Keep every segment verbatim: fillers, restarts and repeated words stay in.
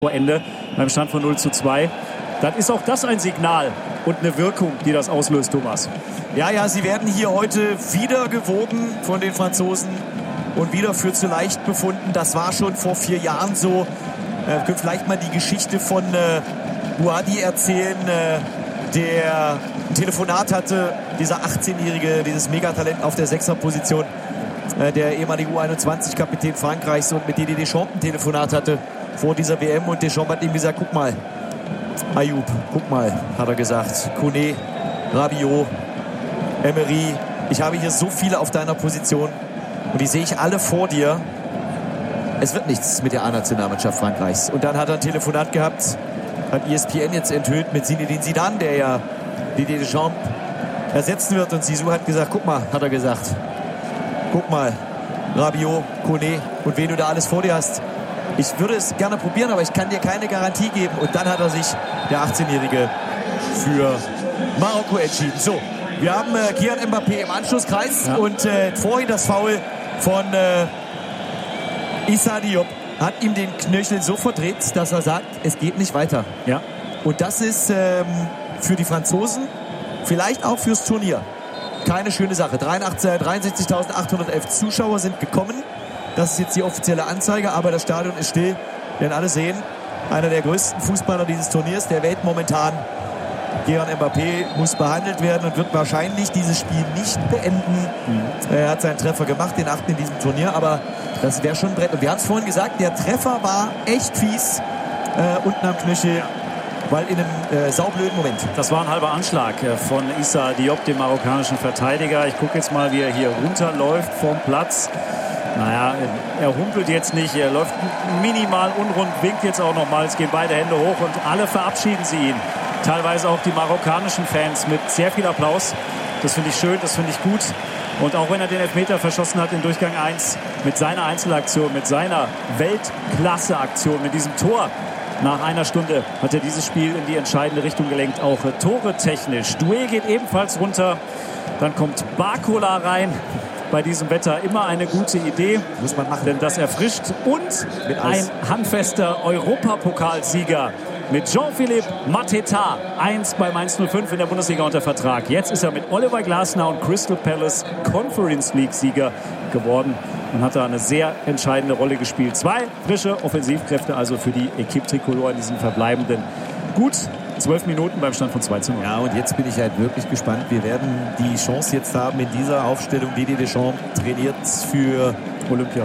Vor Ende beim Stand von null zu zwei. Dann ist auch das ein Signal und eine Wirkung, die das auslöst, Thomas. Ja, ja, sie werden hier heute wieder gewogen von den Franzosen und wieder für zu leicht befunden. Das war schon vor vier Jahren so. Wir äh, können vielleicht mal die Geschichte von äh, Bouhaddi erzählen, äh, der ein Telefonat hatte, dieser achtzehnjährige, dieses Megatalent auf der Sechserposition, äh, der ehemalige U einundzwanzig-Kapitän Frankreichs, und mit Didier Deschamps ein Telefonat hatte vor dieser W M, und Deschamps hat ihm gesagt, guck mal, Ayoub, guck mal, hat er gesagt, Koné, Rabiot, Emery, ich habe hier so viele auf deiner Position und die sehe ich alle vor dir. Es wird nichts mit der A-Nationalmannschaft Frankreichs. Und dann hat er ein Telefonat gehabt, hat E S P N jetzt enthüllt, mit Zinedine Zidane, der ja Didier Deschamps ersetzen wird, und Zizou hat gesagt, guck mal, hat er gesagt, guck mal, Rabiot, Koné und wen du da alles vor dir hast. Ich würde es gerne probieren, aber ich kann dir keine Garantie geben. Und dann hat er sich, der achtzehnjährige, für Marokko entschieden. So, wir haben äh, Kylian Mbappé im Anschlusskreis, ja. Und äh, vorhin das Foul von äh, Issa Diop hat ihm den Knöchel so verdreht, dass er sagt, es geht nicht weiter. Ja. Und das ist ähm, für die Franzosen, vielleicht auch fürs Turnier, keine schöne Sache. dreiundsechzigtausendachthundertelf Zuschauer sind gekommen. Das ist jetzt die offizielle Anzeige, aber das Stadion ist still. Wir werden alle sehen, einer der größten Fußballer dieses Turniers der Welt momentan, Kylian Mbappé, muss behandelt werden und wird wahrscheinlich dieses Spiel nicht beenden. Mhm. Er hat seinen Treffer gemacht, den achten in diesem Turnier, aber das wäre schon ein Brett. Und wir haben es vorhin gesagt, der Treffer war echt fies äh, unten am Knöchel, weil in einem äh, saublöden Moment. Das war ein halber Anschlag von Issa Diop, dem marokkanischen Verteidiger. Ich gucke jetzt mal, wie er hier runterläuft vom Platz. Naja, er humpelt jetzt nicht, er läuft minimal unrund, winkt jetzt auch nochmal, es gehen beide Hände hoch und alle verabschieden sie ihn. Teilweise auch die marokkanischen Fans mit sehr viel Applaus. Das finde ich schön, das finde ich gut. Und auch wenn er den Elfmeter verschossen hat in Durchgang eins, mit seiner Einzelaktion, mit seiner Weltklasse-Aktion, mit diesem Tor nach einer Stunde, hat er dieses Spiel in die entscheidende Richtung gelenkt, auch Tore technisch. Doué geht ebenfalls runter, dann kommt Barcola rein. Bei diesem Wetter immer eine gute Idee. Muss man machen. Denn das erfrischt. Und ein handfester Europapokalsieger mit Jean-Philippe Mateta. Eins beim eins null fünf in der Bundesliga unter Vertrag. Jetzt ist er mit Oliver Glasner und Crystal Palace Conference League Sieger geworden und hat da eine sehr entscheidende Rolle gespielt. Zwei frische Offensivkräfte also für die Equipe Tricolore in diesen verbleibenden gut zwölf Minuten beim Stand von zwei zu null. Ja, und jetzt bin ich halt wirklich gespannt. Wir werden die Chance jetzt haben, in dieser Aufstellung, Didier Deschamps trainiert für Olympia.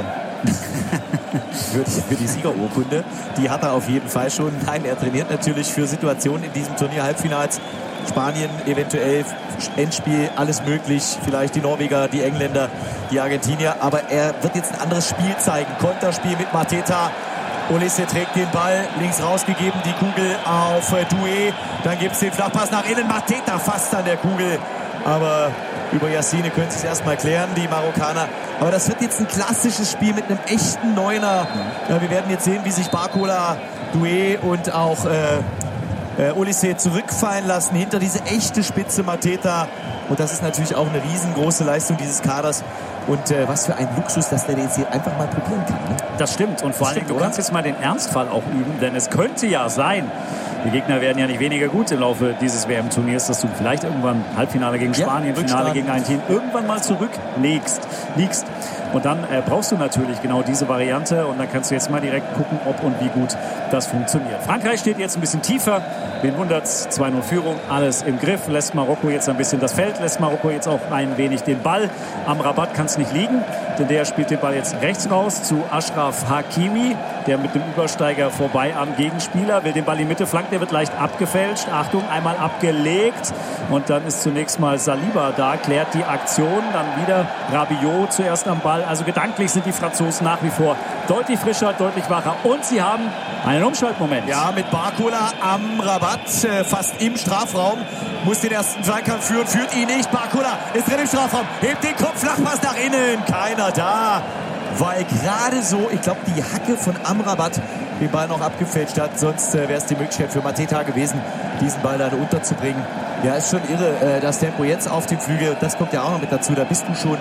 für, die, für die Siegerurkunde. Die hat er auf jeden Fall schon. Nein, er trainiert natürlich für Situationen in diesem Turnier, Halbfinals. Spanien eventuell, Endspiel, alles möglich. Vielleicht die Norweger, die Engländer, die Argentinier. Aber er wird jetzt ein anderes Spiel zeigen. Konterspiel mit Mateta. Olise trägt den Ball, links rausgegeben, die Kugel auf Doué. Dann gibt es den Flachpass nach innen. Mateta fast an der Kugel. Aber über Yassine können sie es erstmal klären, die Marokkaner. Aber das wird jetzt ein klassisches Spiel mit einem echten Neuner. Ja, wir werden jetzt sehen, wie sich Barcola, Doué und auch äh, äh, Olise zurückfallen lassen hinter diese echte Spitze Mateta. Und das ist natürlich auch eine riesengroße Leistung dieses Kaders. Und äh, was für ein Luxus, dass der jetzt hier einfach mal probieren kann. Ne? Das stimmt. Und vor allem, du kannst jetzt mal den Ernstfall auch üben, denn es könnte ja sein, die Gegner werden ja nicht weniger gut im Laufe dieses W M-Turniers, dass du vielleicht irgendwann Halbfinale gegen Spanien, ja, Finale gegen ein Team irgendwann mal zurücklegst, liegst. Und dann äh, brauchst du natürlich genau diese Variante. Und dann kannst du jetzt mal direkt gucken, ob und wie gut das funktioniert. Frankreich steht jetzt ein bisschen tiefer. Wen wundert's? zwei null Führung. Alles im Griff. Lässt Marokko jetzt ein bisschen das Feld. Lässt Marokko jetzt auch ein wenig den Ball. Am Rabat kann es nicht liegen. Denn der spielt den Ball jetzt rechts raus zu Achraf Hakimi. Der mit dem Übersteiger vorbei am Gegenspieler. Will den Ball in die Mitte flanken. Der wird leicht abgefälscht. Achtung, einmal abgelegt. Und dann ist zunächst mal Saliba da. Klärt die Aktion. Dann wieder Rabiot zuerst am Ball. Also gedanklich sind die Franzosen nach wie vor deutlich frischer, deutlich wacher. Und sie haben einen Umschaltmoment. Ja, mit Barcola am Rabat, äh, fast im Strafraum. Muss den ersten Zweikampf führen, führt ihn nicht. Barcola ist drin im Strafraum, hebt den Kopf, Flachpass nach innen. Keiner da, weil gerade so, ich glaube, die Hacke von Amrabat den Ball noch abgefälscht hat. Sonst äh, wäre es die Möglichkeit für Mateta gewesen, diesen Ball da unterzubringen. Ja, ist schon irre, äh, das Tempo jetzt auf dem Flügel. Das kommt ja auch noch mit dazu. Da bist du schon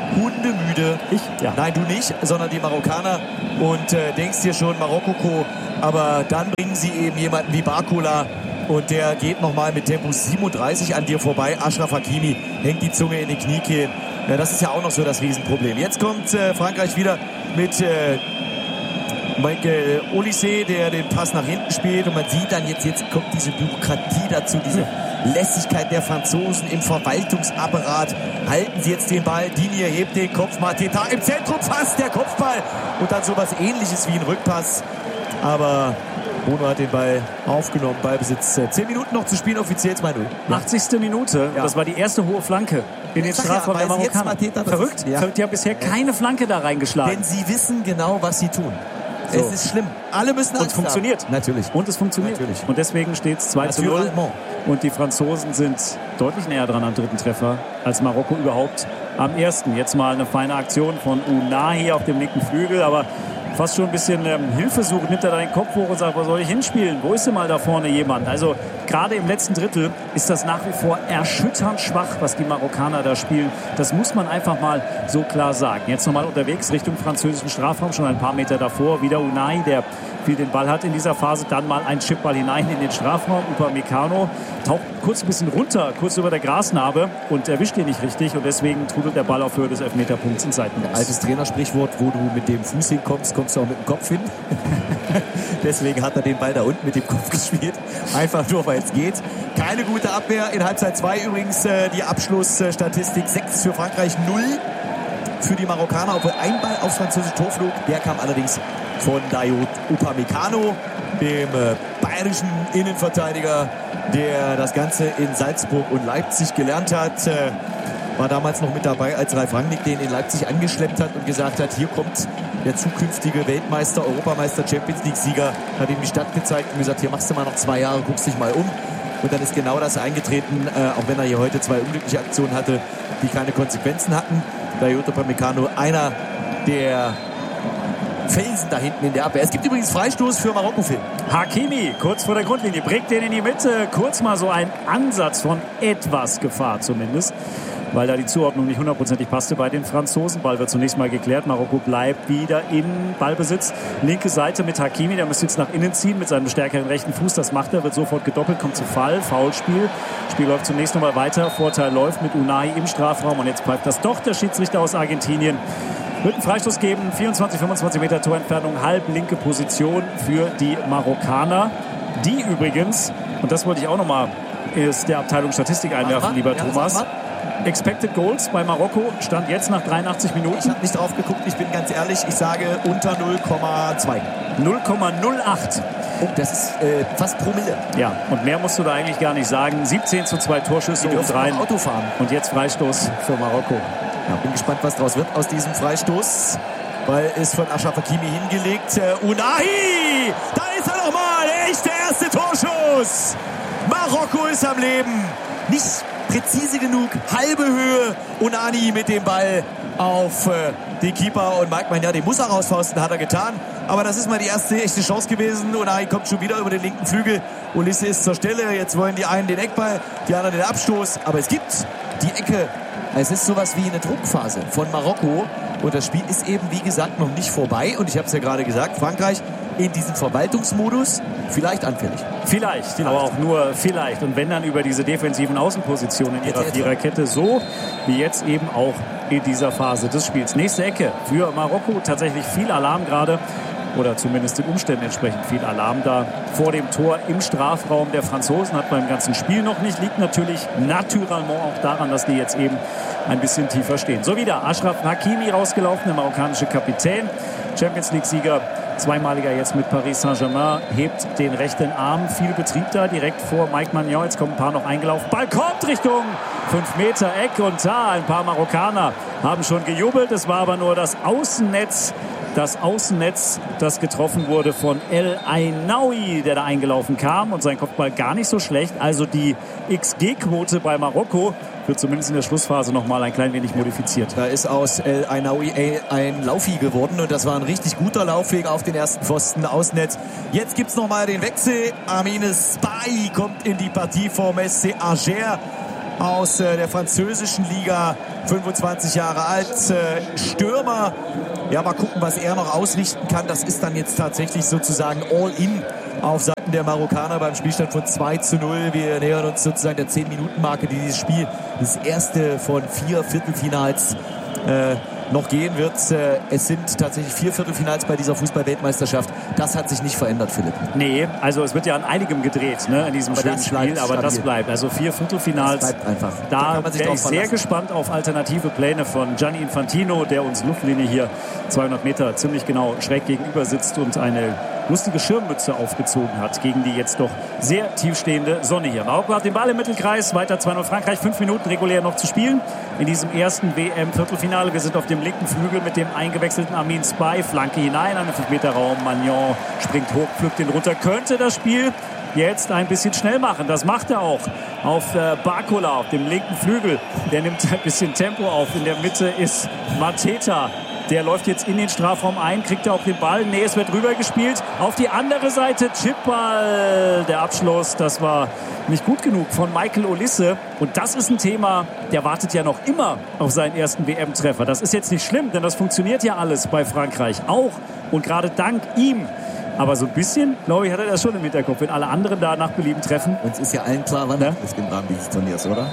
hundemüde. Ich? Ja. Nein, du nicht, sondern die Marokkaner. Und äh, denkst dir schon, Marokko, aber dann bringen sie eben jemanden wie Barcola und der geht nochmal mit Tempo siebenunddreißig an dir vorbei. Achraf Hakimi hängt die Zunge in die Kniekehlen. Ja, das ist ja auch noch so das Riesenproblem. Jetzt kommt äh, Frankreich wieder mit äh, Michael Olise, der den Pass nach hinten spielt. Und man sieht dann jetzt, jetzt kommt diese Bürokratie dazu, diese Lässigkeit der Franzosen im Verwaltungsapparat. Halten sie jetzt den Ball, Digne hebt den Kopf, Mateta im Zentrum fast der Kopfball. Und dann sowas Ähnliches wie ein Rückpass. Aber Bono hat den Ball aufgenommen, Ballbesitz. Zehn Minuten noch zu spielen, offiziell zwei null. achtzigste Minute, ja. Das war die erste hohe Flanke in den Strafraum ja, der Marokkaner. Verrückt, ja. Die haben bisher keine Flanke da reingeschlagen. Denn sie wissen genau, was sie tun. So. Es ist schlimm. Alle müssen Angst Und es funktioniert. Haben. Natürlich. Und es funktioniert. Natürlich. Und deswegen steht es zwei zu null. Und die Franzosen sind deutlich näher dran am dritten Treffer als Marokko überhaupt am ersten. Jetzt mal eine feine Aktion von Ounahi auf dem linken Flügel, aber fast schon ein bisschen ähm, Hilfe suchen, nimmt er da den Kopf hoch und sagt, wo soll ich hinspielen? Wo ist denn mal da vorne jemand? Also gerade im letzten Drittel ist das nach wie vor erschütternd schwach, was die Marokkaner da spielen. Das muss man einfach mal so klar sagen. Jetzt nochmal unterwegs Richtung französischen Strafraum, schon ein paar Meter davor. Wieder Ounahi, der viel den Ball hat in dieser Phase. Dann mal ein Chipball hinein in den Strafraum. Upamecano taucht kurz ein bisschen runter, kurz über der Grasnarbe und erwischt ihn nicht richtig. Und deswegen trudelt der Ball auf Höhe des Elfmeterpunkts in Seitenwechsel. Altes Trainersprichwort, wo du mit dem Fuß hinkommst, kommst du auch mit dem Kopf hin. Deswegen hat er den Ball da unten mit dem Kopf gespielt. Einfach nur, weil es geht. Keine gute Abwehr. In Halbzeit zwei übrigens äh, die Abschlussstatistik. sechs für Frankreich, null für die Marokkaner. Obwohl ein Ball aufs französische Tor flog. Der kam allerdings von Dayot Upamecano, dem äh, bayerischen Innenverteidiger, der das Ganze in Salzburg und Leipzig gelernt hat. Äh, war damals noch mit dabei, als Ralf Rangnick den in Leipzig angeschleppt hat und gesagt hat, hier kommt der zukünftige Weltmeister, Europameister, Champions League-Sieger, hat ihm die Stadt gezeigt und gesagt, hier machst du mal noch zwei Jahre, guckst dich mal um. Und dann ist genau das eingetreten, äh, auch wenn er hier heute zwei unglückliche Aktionen hatte, die keine Konsequenzen hatten. Dayot Upamecano, einer der Felsen da hinten in der Abwehr. Es gibt übrigens Freistoß für Marokko-Film. Hakimi, kurz vor der Grundlinie, bringt den in die Mitte. Kurz mal so ein Ansatz von etwas Gefahr zumindest, weil da die Zuordnung nicht hundertprozentig passte bei den Franzosen. Ball wird zunächst mal geklärt. Marokko bleibt wieder in Ballbesitz. Linke Seite mit Hakimi, der müsste jetzt nach innen ziehen mit seinem stärkeren rechten Fuß. Das macht er, wird sofort gedoppelt, kommt zu Fall. Foulspiel. Spiel läuft zunächst nochmal weiter. Vorteil läuft mit Ounahi im Strafraum. Und jetzt pfeift das doch der Schiedsrichter aus Argentinien. Wird einen Freistoß geben. vierundzwanzig, fünfundzwanzig Meter Torentfernung. Halb linke Position für die Marokkaner. Die übrigens, und das wollte ich auch nochmal aus der Abteilung Statistik einwerfen, lieber ja, Thomas. Expected Goals bei Marokko stand jetzt nach dreiundachtzig Minuten. Ich habe nicht drauf geguckt, ich bin ganz ehrlich, ich sage unter null Komma zwei. null Komma null acht. Oh, das ist äh, fast Promille. Ja, und mehr musst du da eigentlich gar nicht sagen. siebzehn zu zwei Torschüsse obendrein. Auto fahren. Und jetzt Freistoß für Marokko. Ja, bin gespannt, was draus wird aus diesem Freistoß. Ball ist von Achraf Hakimi hingelegt. Äh, Ounahi! Da ist er nochmal! Echt der erste Torschuss! Marokko ist am Leben. Nicht präzise genug. Halbe Höhe. Ounahi mit dem Ball auf äh, den Keeper. Und Mike Maignan, den muss er rausfausten, hat er getan. Aber das ist mal die erste echte Chance gewesen. Ounahi kommt schon wieder über den linken Flügel. Ulisse ist zur Stelle. Jetzt wollen die einen den Eckball, die anderen den Abstoß. Aber es gibt die Ecke. Es ist sowas wie eine Druckphase von Marokko. Und das Spiel ist eben, wie gesagt, noch nicht vorbei. Und ich habe es ja gerade gesagt, Frankreich in diesem Verwaltungsmodus vielleicht anfällig. Vielleicht, vielleicht, aber auch nur vielleicht. Und wenn dann über diese defensiven Außenpositionen in ihrer Viererkette, so wie jetzt eben auch in dieser Phase des Spiels. Nächste Ecke für Marokko. Tatsächlich viel Alarm gerade. Oder zumindest den Umständen entsprechend viel Alarm da vor dem Tor im Strafraum der Franzosen. Hat beim ganzen Spiel noch nicht. Liegt natürlich naturellement auch daran, dass die jetzt eben ein bisschen tiefer stehen. So wieder Achraf Hakimi rausgelaufen, der marokkanische Kapitän. Champions League-Sieger, zweimaliger jetzt mit Paris Saint-Germain, hebt den rechten Arm. Viel Betrieb da, direkt vor Mike Maignan. Jetzt kommen ein paar noch eingelaufen. Ball kommt Richtung fünf Meter Eck. Und da ein paar Marokkaner haben schon gejubelt. Es war aber nur das Außennetz. Das Außennetz, das getroffen wurde von El Ainaoui, der da eingelaufen kam. Und sein Kopfball gar nicht so schlecht. Also die X G-Quote bei Marokko wird zumindest in der Schlussphase noch mal ein klein wenig modifiziert. Da ist aus El Ainaoui ein Laufi geworden. Und das war ein richtig guter Laufweg auf den ersten Pfosten. Außennetz. Jetzt gibt es noch mal den Wechsel. Amine Sbahi kommt in die Partie vom S C Angers aus der französischen Liga. fünfundzwanzig Jahre alt, äh, Stürmer. Ja, mal gucken, was er noch ausrichten kann. Das ist dann jetzt tatsächlich sozusagen All-In auf Seiten der Marokkaner beim Spielstand von zwei zu null. Wir nähern uns sozusagen der zehn-Minuten-Marke, die dieses Spiel, das erste von vier Viertelfinals äh, noch gehen wird. Äh, es sind tatsächlich vier Viertelfinals bei dieser Fußball-Weltmeisterschaft. Das hat sich nicht verändert, Philipp. Nee, also es wird ja an einigem gedreht, ne, in diesem aber schönen Spiel, aber stabil. das bleibt. Also vier Viertelfinals. Das bleibt einfach. Da, da wäre ich sehr gespannt auf alternative Pläne von Gianni Infantino, der uns Luftlinie hier zweihundert Meter ziemlich genau schräg gegenüber sitzt und eine lustige Schirmmütze aufgezogen hat gegen die jetzt doch sehr tiefstehende Sonne hier. Marokko hat den Ball im Mittelkreis, weiter zwei null Frankreich, fünf Minuten regulär noch zu spielen in diesem ersten W M-Viertelfinale. Wir sind auf dem linken Flügel mit dem eingewechselten Amin Spy, Flanke hinein, einen fünf Meter Raum, Magnon springt hoch, pflückt den runter, könnte das Spiel jetzt ein bisschen schnell machen. Das macht er auch auf äh, Barcola, auf dem linken Flügel. Der nimmt ein bisschen Tempo auf. In der Mitte ist Mateta. Der läuft jetzt in den Strafraum ein, kriegt er auch den Ball. Nee, es wird rübergespielt. Auf die andere Seite Chipball. Der Abschluss, das war nicht gut genug von Michael Olise. Und das ist ein Thema, der wartet ja noch immer auf seinen ersten W M-Treffer. Das ist jetzt nicht schlimm, denn das funktioniert ja alles bei Frankreich auch. Und gerade dank ihm. Aber so ein bisschen, glaube ich, hat er das schon im Hinterkopf, wenn alle anderen da nach Belieben treffen. Uns ist ja allen klar, wann ja? das im Rahmen dieses Turniers, oder?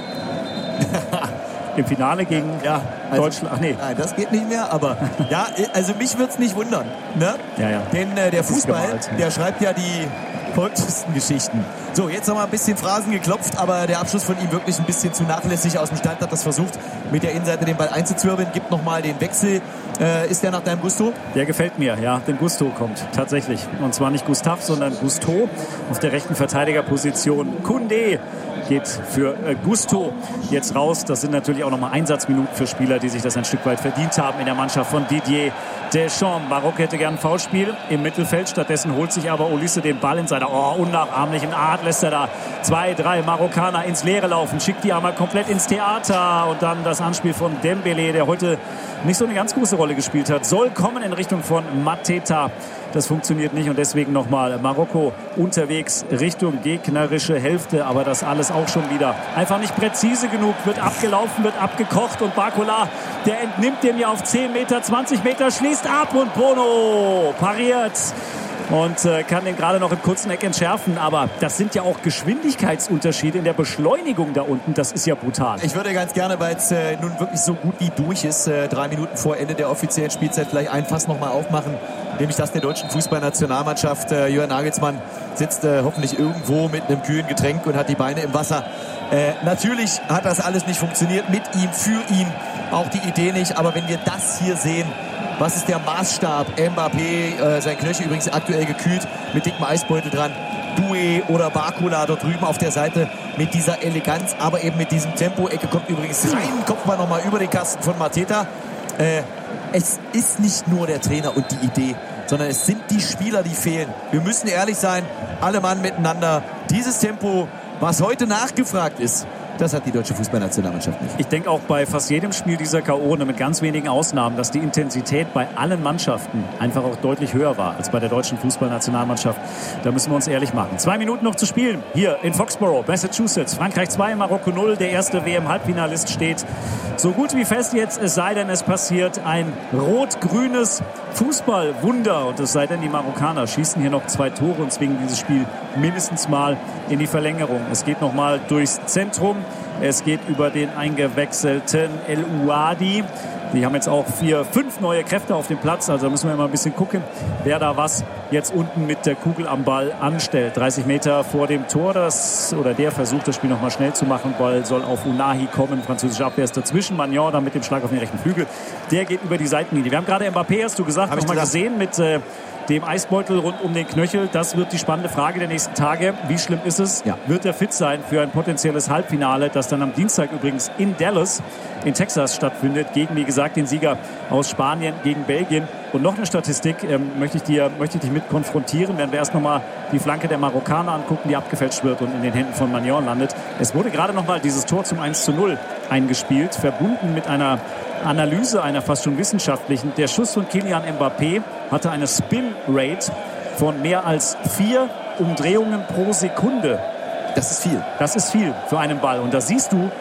Im Finale gegen ja, also, Deutschland. Ach nee. Nein, das geht nicht mehr, aber ja, also mich würde es nicht wundern. Ne? Ja, ja. Denn äh, der das Fußball, der schreibt ja die verrücktesten Geschichten. So, jetzt haben wir ein bisschen Phrasen geklopft, aber der Abschluss von ihm wirklich ein bisschen zu nachlässig. Aus dem Stand hat das versucht, mit der Innenseite den Ball einzuzwirbeln. Gibt nochmal den Wechsel. Äh, ist der nach deinem Gusto? Der gefällt mir, ja. Denn Gusto kommt tatsächlich. Und zwar nicht Gustav, sondern Gusto auf der rechten Verteidigerposition. Koundé geht für äh, Gusto jetzt raus. Das sind natürlich auch nochmal Einsatzminuten für Spieler, die sich das ein Stück weit verdient haben in der Mannschaft von Didier Deschamps. Marokko hätte gern ein Foulspiel im Mittelfeld. Stattdessen holt sich aber Olise den Ball in seiner oh, unnachahmlichen Art. Lässt er da zwei, drei Marokkaner ins Leere laufen. Schickt die einmal komplett ins Theater. Und dann das Anspiel von Dembélé, der heute nicht so eine ganz große Rolle gespielt hat. Soll kommen in Richtung von Mateta. Das funktioniert nicht und deswegen nochmal Marokko unterwegs Richtung gegnerische Hälfte. Aber das alles auch schon wieder einfach nicht präzise genug. Wird abgelaufen, wird abgekocht und Barcola, der entnimmt dem ja auf zehn Meter, zwanzig Meter, schließt ab und Bono pariert. Und äh, kann den gerade noch im kurzen Eck entschärfen. Aber das sind ja auch Geschwindigkeitsunterschiede in der Beschleunigung da unten. Das ist ja brutal. Ich würde ganz gerne, weil es äh, nun wirklich so gut wie durch ist, äh, drei Minuten vor Ende der offiziellen Spielzeit vielleicht ein Fass nochmal aufmachen. Nämlich das der deutschen Fußballnationalmannschaft. Äh, Jürgen Nagelsmann sitzt äh, hoffentlich irgendwo mit einem kühlen Getränk und hat die Beine im Wasser. Äh, natürlich hat das alles nicht funktioniert. Mit ihm, für ihn auch die Idee nicht. Aber wenn wir das hier sehen, was ist der Maßstab? Mbappé, äh, sein Knöchel übrigens aktuell gekühlt mit dickem Eisbeutel dran. Doué oder Barcola dort drüben auf der Seite mit dieser Eleganz, aber eben mit diesem Tempo. Ecke kommt übrigens rein, kommt mal nochmal über den Kasten von Mateta. Äh, es ist nicht nur der Trainer und die Idee, sondern es sind die Spieler, die fehlen. Wir müssen ehrlich sein, alle Mann miteinander. Dieses Tempo, was heute nachgefragt ist, das hat die deutsche Fußballnationalmannschaft nicht. Ich denke auch bei fast jedem Spiel dieser K O-Runde mit ganz wenigen Ausnahmen, dass die Intensität bei allen Mannschaften einfach auch deutlich höher war als bei der deutschen Fußballnationalmannschaft. Da müssen wir uns ehrlich machen. Zwei Minuten noch zu spielen. Hier in Foxborough, Massachusetts. Frankreich zwei, Marokko null. Der erste W M-Halbfinalist steht so gut wie fest jetzt. Es sei denn, es passiert ein rot-grünes Fußballwunder. Und es sei denn, die Marokkaner schießen hier noch zwei Tore und zwingen dieses Spiel mindestens mal in die Verlängerung. Es geht noch mal durchs Zentrum. Es geht über den eingewechselten El Ouadi. Die haben jetzt auch vier, fünf neue Kräfte auf dem Platz. Also da müssen wir mal ein bisschen gucken, wer da was jetzt unten mit der Kugel am Ball anstellt. dreißig Meter vor dem Tor, das, oder der versucht, das Spiel noch mal schnell zu machen. Ball soll auf Unahi kommen. Französische Abwehr ist dazwischen. Magnon dann mit dem Schlag auf den rechten Flügel. Der geht über die Seitenlinie. Wir haben gerade Mbappé, hast du gesagt, Hab noch mal gesehen mit äh, dem Eisbeutel rund um den Knöchel. Das wird die spannende Frage der nächsten Tage. Wie schlimm ist es? Ja. Wird er fit sein für ein potenzielles Halbfinale, das dann am Dienstag übrigens in Dallas in Texas stattfindet, gegen, wie gesagt, den Sieger aus Spanien gegen Belgien. Und noch eine Statistik ähm, möchte ich dir, möchte ich dich mit konfrontieren, wenn wir erst nochmal die Flanke der Marokkaner angucken, die abgefälscht wird und in den Händen von Magnon landet. Es wurde gerade nochmal dieses Tor zum eins zu null eingespielt, verbunden mit einer Analyse, einer fast schon wissenschaftlichen. Der Schuss von Kylian Mbappé hatte eine Spin-Rate von mehr als vier Umdrehungen pro Sekunde. Das ist viel. Das ist viel für einen Ball. Und da siehst du,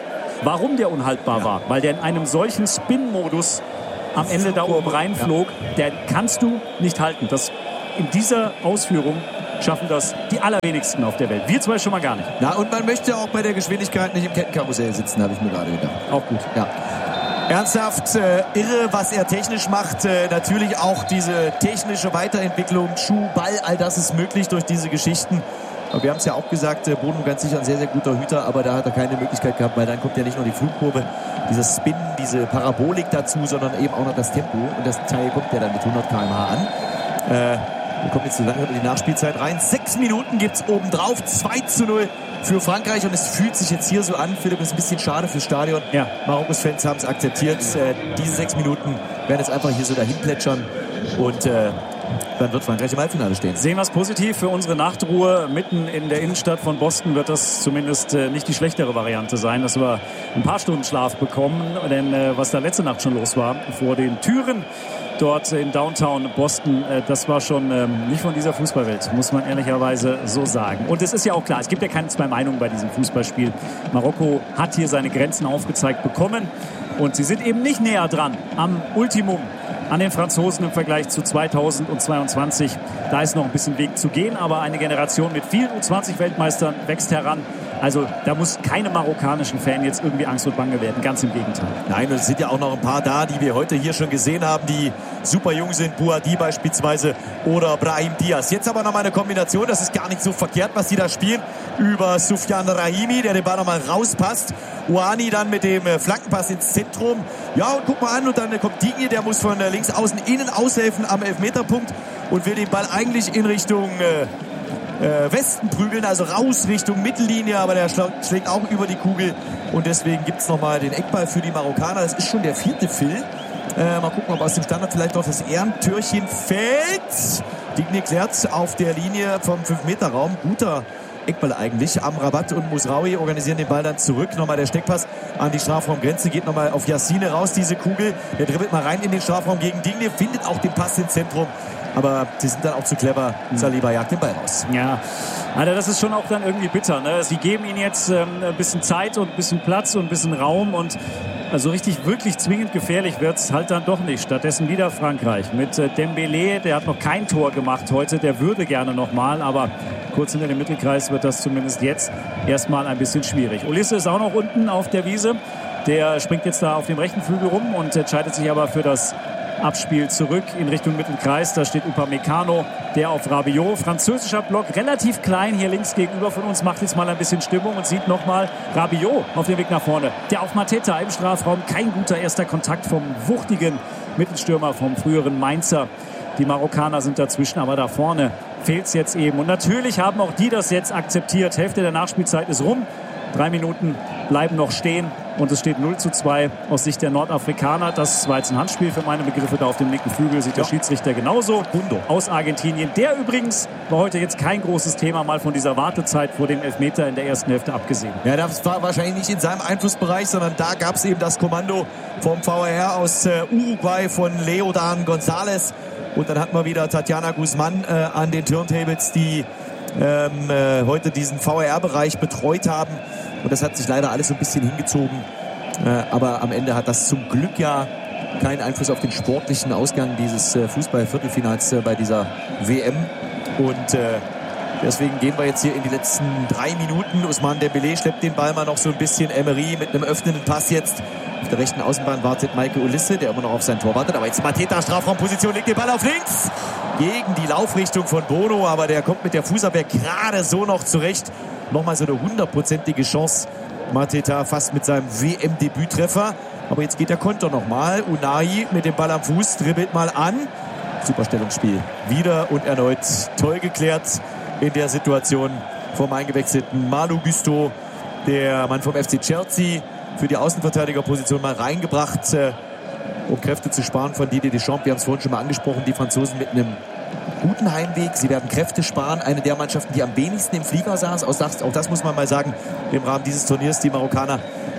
warum der unhaltbar ja. war. Weil der in einem solchen Spin-Modus am Ende da oben reinflog, ja. der kannst du nicht halten. Das in dieser Ausführung schaffen das die allerwenigsten auf der Welt. Wir zwei schon mal gar nicht. Na, und man möchte auch bei der Geschwindigkeit nicht im Kettenkarussell sitzen, habe ich mir gerade gedacht. Auch gut. Ja. Ernsthaft äh, irre, was er technisch macht. Äh, natürlich auch diese technische Weiterentwicklung, Schuh, Ball, all das ist möglich durch diese Geschichten. Aber wir haben es ja auch gesagt, äh, Bono ganz sicher ein sehr, sehr guter Hüter, aber da hat er keine Möglichkeit gehabt, weil dann kommt ja nicht nur die Flugkurve, dieses Spin, diese Parabolik dazu, sondern eben auch noch das Tempo. Und das Teil kommt ja dann mit hundert Kilometer pro Stunde an. Äh, wir kommen jetzt so langsam in die Nachspielzeit rein. Sechs Minuten gibt es obendrauf, zwei zu null für Frankreich. Und es fühlt sich jetzt hier so an, Philipp, ist ein bisschen schade fürs Stadion. Ja. Marokkos Fans haben es akzeptiert. Äh, diese sechs Minuten werden jetzt einfach hier so dahin plätschern. Und äh, dann wird Frankreich im Halbfinale stehen. Sehen wir es positiv. Für unsere Nachtruhe mitten in der Innenstadt von Boston wird das zumindest äh, nicht die schlechtere Variante sein, dass wir ein paar Stunden Schlaf bekommen. Denn äh, was da letzte Nacht schon los war, vor den Türen dort in Downtown Boston, äh, das war schon ähm, nicht von dieser Fußballwelt, muss man ehrlicherweise so sagen. Und es ist ja auch klar, es gibt ja keine zwei Meinungen bei diesem Fußballspiel. Marokko hat hier seine Grenzen aufgezeigt bekommen und sie sind eben nicht näher dran am Ultimum an den Franzosen im Vergleich zu zweitausendzweiundzwanzig. Da ist noch ein bisschen Weg zu gehen, aber eine Generation mit vielen U zwanzig Weltmeistern wächst heran. Also da muss keine marokkanischen Fan jetzt irgendwie Angst und Bange werden. Ganz im Gegenteil. Nein, und es sind ja auch noch ein paar da, die wir heute hier schon gesehen haben, die super jung sind. Bouhaddi beispielsweise oder Brahim Diaz. Jetzt aber noch mal eine Kombination. Das ist gar nicht so verkehrt, was die da spielen. Über Soufiane Rahimi, der den Ball noch mal rauspasst. Ouani dann mit dem Flankenpass ins Zentrum. Ja, und guck mal an. Und dann kommt Digne, der muss von links außen innen aushelfen am Elfmeterpunkt und will den Ball eigentlich in Richtung Äh, Äh, Westen prügeln, also raus Richtung Mittellinie, aber der schlägt auch über die Kugel und deswegen gibt es nochmal den Eckball für die Marokkaner. Das ist schon der vierte Phil. Äh, mal gucken, ob aus dem Standard vielleicht noch das Ehrentürchen fällt. Digne klärt auf der Linie vom fünf Meter Raum. Guter Eckball eigentlich. Amrabat und Musraoui organisieren den Ball dann zurück. Nochmal der Steckpass an die Strafraumgrenze. Geht nochmal auf Yassine raus, diese Kugel. Der dribbelt mal rein in den Strafraum gegen Digne. Findet auch den Pass ins Zentrum. Aber sie sind dann auch zu clever. Saliba jagt den Ball raus. Ja, also das ist schon auch dann irgendwie bitter. Ne? Sie geben ihnen jetzt ähm, ein bisschen Zeit und ein bisschen Platz und ein bisschen Raum. Und also richtig, wirklich zwingend gefährlich wird es halt dann doch nicht. Stattdessen wieder Frankreich mit äh, Dembélé. Der hat noch kein Tor gemacht heute. Der würde gerne noch mal. Aber kurz hinter dem Mittelkreis wird das zumindest jetzt erstmal ein bisschen schwierig. Olise ist auch noch unten auf der Wiese. Der springt jetzt da auf dem rechten Flügel rum und entscheidet sich aber für das Abspiel zurück in Richtung Mittelkreis. Da steht Upamecano, der auf Rabiot. Französischer Block, relativ klein hier links gegenüber von uns, macht jetzt mal ein bisschen Stimmung und sieht nochmal Rabiot auf dem Weg nach vorne. Der auf Mateta im Strafraum. Kein guter erster Kontakt vom wuchtigen Mittelstürmer, vom früheren Mainzer. Die Marokkaner sind dazwischen, aber da vorne fehlt es jetzt eben. Und natürlich haben auch die das jetzt akzeptiert. Hälfte der Nachspielzeit ist rum. Drei Minuten bleiben noch stehen und es steht null zu zwei aus Sicht der Nordafrikaner. Das war jetzt ein Handspiel für meine Begriffe. Da auf dem linken Flügel sieht ja der Schiedsrichter genauso. Bundo aus Argentinien. Der übrigens war heute jetzt kein großes Thema, mal von dieser Wartezeit vor dem Elfmeter in der ersten Hälfte abgesehen. Ja, das war wahrscheinlich nicht in seinem Einflussbereich, sondern da gab es eben das Kommando vom V A R aus äh, Uruguay von Leodan González. Und dann hatten wir wieder Tatjana Guzman äh, an den Turntables, die ähm, äh, heute diesen V A R-Bereich betreut haben. Und das hat sich leider alles so ein bisschen hingezogen. Äh, aber am Ende hat das zum Glück ja keinen Einfluss auf den sportlichen Ausgang dieses äh, Fußball-Viertelfinals äh, bei dieser W M. Und äh, deswegen gehen wir jetzt hier in die letzten drei Minuten. Ousmane Dembélé schleppt den Ball mal noch so ein bisschen. Emery mit einem öffnenden Pass jetzt. Auf der rechten Außenbahn wartet Maike Olise, der immer noch auf sein Tor wartet. Aber jetzt Mateta, Strafraumposition, legt den Ball auf links. Gegen die Laufrichtung von Bono. Aber der kommt mit der Fußabwehr gerade so noch zurecht. Nochmal so eine hundertprozentige Chance. Mateta fast mit seinem W M-Debüttreffer. Aber jetzt geht der Konter nochmal. Unai mit dem Ball am Fuß, dribbelt mal an. Super Stellungsspiel. Wieder und erneut toll geklärt in der Situation vom eingewechselten Malo Gusto. Der Mann vom F C Chelsea für die Außenverteidigerposition mal reingebracht, äh, um Kräfte zu sparen von Didier Deschamps. Wir haben es vorhin schon mal angesprochen, die Franzosen mit einem guten Heimweg. Sie werden Kräfte sparen. Eine der Mannschaften, die am wenigsten im Flieger saß. Auch das, auch das muss man mal sagen, im Rahmen dieses Turniers. Die Marokkaner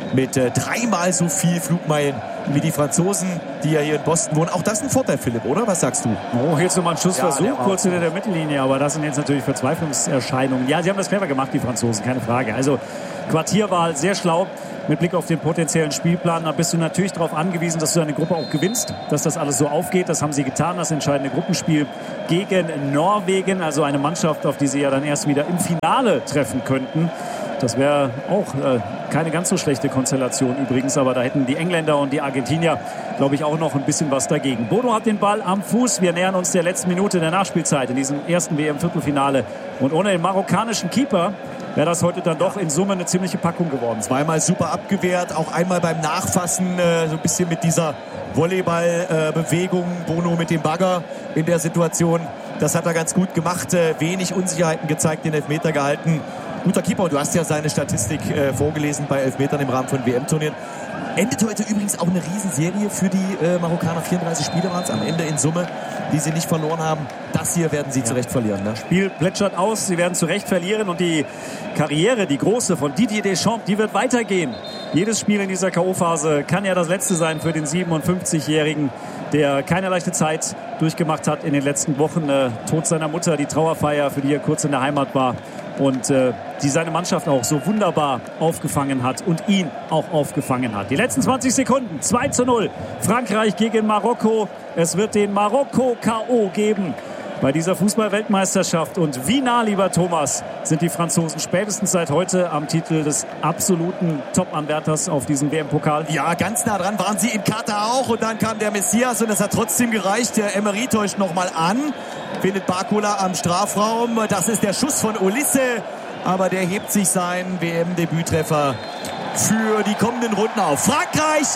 mit äh, dreimal so viel Flugmeilen wie die Franzosen, die ja hier in Boston wohnen. Auch das ist ein Vorteil, Philipp, oder? Was sagst du? Oh, jetzt nochmal ein Schussversuch, ja, kurz hinter der Mittellinie, aber das sind jetzt natürlich Verzweiflungserscheinungen. Ja, sie haben das clever gemacht, die Franzosen, keine Frage. Also Quartierwahl, sehr schlau. Mit Blick auf den potenziellen Spielplan, da bist du natürlich darauf angewiesen, dass du deine Gruppe auch gewinnst, dass das alles so aufgeht. Das haben sie getan, das entscheidende Gruppenspiel gegen Norwegen, also eine Mannschaft, auf die sie ja dann erst wieder im Finale treffen könnten. Das wäre auch äh, keine ganz so schlechte Konstellation übrigens, aber da hätten die Engländer und die Argentinier, glaube ich, auch noch ein bisschen was dagegen. Bono hat den Ball am Fuß. Wir nähern uns der letzten Minute der Nachspielzeit in diesem ersten W M-Viertelfinale. Und ohne den marokkanischen Keeper wäre das heute dann doch in Summe eine ziemliche Packung geworden. Zweimal super abgewehrt, auch einmal beim Nachfassen äh, so ein bisschen mit dieser Volleyball-Bewegung. Äh, Bono mit dem Bagger in der Situation. Das hat er ganz gut gemacht. Äh, wenig Unsicherheiten gezeigt, den Elfmeter gehalten. Guter Keeper, und du hast ja seine Statistik äh, vorgelesen bei Elfmetern im Rahmen von W M-Turnieren. Endet heute übrigens auch eine Riesenserie für die äh, Marokkaner. vierunddreißig Spiele waren es am Ende in Summe, die sie nicht verloren haben. Das hier werden sie ja zu Recht verlieren. Ne? Spiel plätschert aus, sie werden zu Recht verlieren und die Karriere, die große von Didier Deschamps, die wird weitergehen. Jedes Spiel in dieser K O-Phase kann ja das letzte sein für den siebenundfünfzigjährigen, der keine leichte Zeit durchgemacht hat in den letzten Wochen. Äh, Tod seiner Mutter, die Trauerfeier, für die er kurz in der Heimat war. Und äh, die seine Mannschaft auch so wunderbar aufgefangen hat und ihn auch aufgefangen hat. Die letzten zwanzig Sekunden, zwei zu null. Frankreich gegen Marokko. Es wird den Marokko-K O geben bei dieser Fußball-Weltmeisterschaft. Und wie nah, lieber Thomas, sind die Franzosen spätestens seit heute am Titel des absoluten Top-Anwärters auf diesem W M-Pokal? Ja, ganz nah dran waren sie in Katar auch. Und dann kam der Messias und es hat trotzdem gereicht. Der Emery täuscht nochmal an. Findet Barcola am Strafraum. Das ist der Schuss von Olise. Aber der hebt sich seinen W M-Debüttreffer für die kommenden Runden auf. Frankreich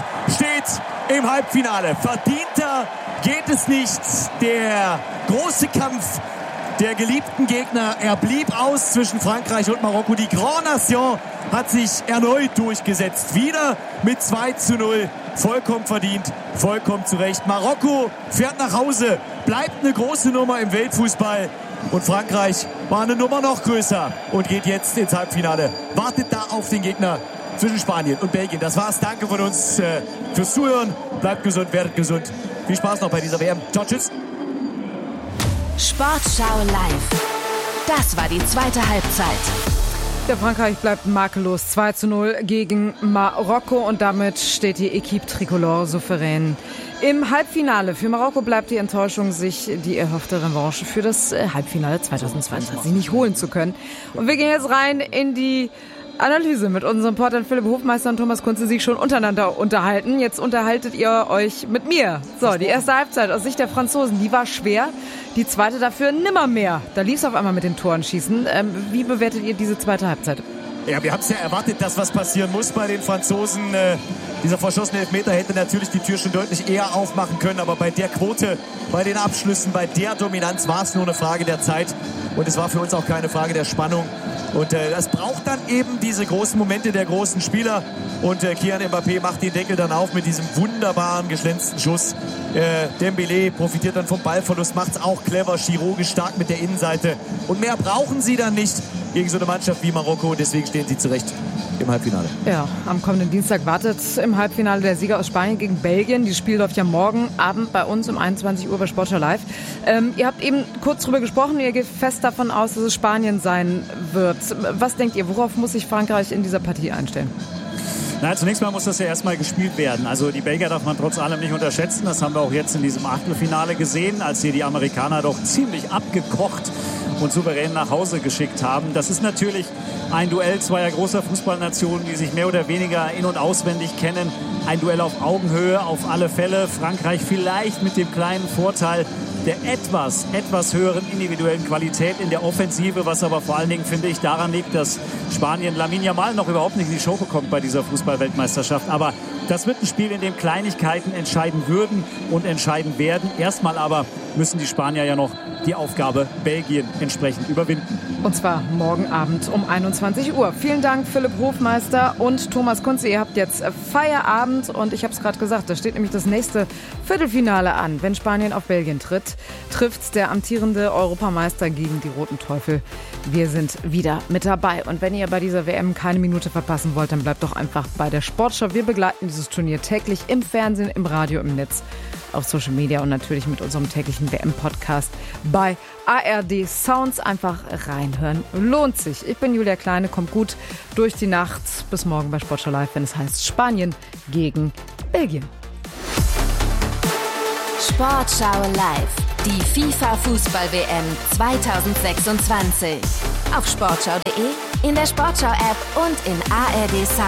steht im Halbfinale. Verdienter geht es nicht. Der große Kampf der geliebten Gegner, er blieb aus zwischen Frankreich und Marokko. Die Grand Nation hat sich erneut durchgesetzt. Wieder mit zwei zu null. Vollkommen verdient, vollkommen zu Recht. Marokko fährt nach Hause, bleibt eine große Nummer im Weltfußball. Und Frankreich war eine Nummer noch größer und geht jetzt ins Halbfinale. Wartet da auf den Gegner zwischen Spanien und Belgien. Das war's. Danke von uns äh, fürs Zuhören. Bleibt gesund, werdet gesund. Viel Spaß noch bei dieser W M. Ciao, tschüss. Sportschau live. Das war die zweite Halbzeit. Der Frankreich bleibt makellos. zwei zu null gegen Marokko und damit steht die Equipe Tricolore souverän im Halbfinale. Für Marokko bleibt die Enttäuschung, sich die erhoffte Revanche für das Halbfinale zweitausendzweiundzwanzig nicht holen zu können. Und wir gehen jetzt rein in die Analyse mit unserem Reportern Philipp Hofmeister und Thomas Kunze, sich schon untereinander unterhalten. Jetzt unterhaltet ihr euch mit mir. So, die erste Halbzeit aus Sicht der Franzosen, die war schwer. Die zweite dafür nimmermehr. Da lief es auf einmal mit den Toren schießen. Ähm, wie bewertet ihr diese zweite Halbzeit? Ja, wir haben es ja erwartet, dass was passieren muss bei den Franzosen. Äh, dieser verschossene Elfmeter hätte natürlich die Tür schon deutlich eher aufmachen können. Aber bei der Quote, bei den Abschlüssen, bei der Dominanz war es nur eine Frage der Zeit. Und es war für uns auch keine Frage der Spannung. Und äh, das braucht dann eben diese großen Momente der großen Spieler. Und äh, Kylian Mbappé macht den Deckel dann auf mit diesem wunderbaren, geschlänzten Schuss. Äh, Dembélé profitiert dann vom Ballverlust, macht es auch clever, chirurgisch stark mit der Innenseite. Und mehr brauchen sie dann nicht gegen so eine Mannschaft wie Marokko. Und deswegen stehen sie zurecht im Halbfinale. Ja, am kommenden Dienstag wartet im Halbfinale der Sieger aus Spanien gegen Belgien. Das Spiel läuft ja morgen Abend bei uns um einundzwanzig Uhr bei Sportschau Live. Ähm, ihr habt eben kurz drüber gesprochen. Ihr geht fest davon aus, dass es Spanien sein wird. Was denkt ihr, worauf muss sich Frankreich in dieser Partie einstellen? Na, zunächst mal muss das ja erstmal gespielt werden. Also die Belgier darf man trotz allem nicht unterschätzen. Das haben wir auch jetzt in diesem Achtelfinale gesehen, als hier die Amerikaner doch ziemlich abgekocht und souverän nach Hause geschickt haben. Das ist natürlich ein Duell zweier großer Fußballnationen, die sich mehr oder weniger in- und auswendig kennen. Ein Duell auf Augenhöhe auf alle Fälle. Frankreich vielleicht mit dem kleinen Vorteil der etwas, etwas höheren individuellen Qualität in der Offensive, was aber vor allen Dingen, finde ich, daran liegt, dass Spanien Lamine Yamal noch überhaupt nicht in die Show bekommt bei dieser Fußball-Weltmeisterschaft. Aber das wird ein Spiel, in dem Kleinigkeiten entscheiden würden und entscheiden werden. Erstmal aber müssen die Spanier ja noch die Aufgabe Belgien entsprechend überwinden. Und zwar morgen Abend um einundzwanzig Uhr. Vielen Dank, Philipp Hofmeister und Thomas Kunze. Ihr habt jetzt Feierabend und ich habe es gerade gesagt, da steht nämlich das nächste Viertelfinale an. Wenn Spanien auf Belgien tritt, trifft der amtierende Europameister gegen die Roten Teufel. Wir sind wieder mit dabei. Und wenn ihr bei dieser W M keine Minute verpassen wollt, dann bleibt doch einfach bei der Sportschau. Wir begleiten dieses Turnier täglich im Fernsehen, im Radio, im Netz, auf Social Media und natürlich mit unserem täglichen W M-Podcast bei A R D Sounds. Einfach reinhören. Lohnt sich. Ich bin Julia Kleine, kommt gut durch die Nacht. Bis morgen bei Sportschau Live, wenn es heißt Spanien gegen Belgien. Sportschau Live. Die FIFA-Fußball-W M zweitausendsechsundzwanzig. Auf sportschau punkt de, in der Sportschau-App und in A R D Sounds.